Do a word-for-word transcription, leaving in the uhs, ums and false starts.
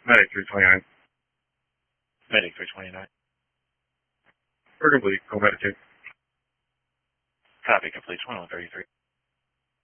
Medic three twenty-nine. Medic three twenty-nine. For complete, go Medic two. Copy, complete, twenty-one thirty-three.